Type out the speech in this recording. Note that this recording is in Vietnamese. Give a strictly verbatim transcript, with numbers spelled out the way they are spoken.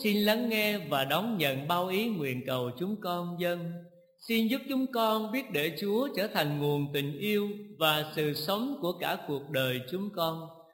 xin lắng nghe và đón nhận bao ý nguyện cầu chúng con dâng. Xin giúp chúng con biết để Chúa trở thành nguồn tình yêu và sự sống của cả cuộc đời chúng con.